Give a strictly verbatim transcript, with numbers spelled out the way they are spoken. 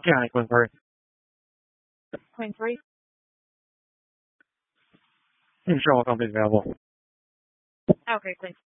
Yeah, Queen three. Queen three. I'm sure all companies available. Okay, Queen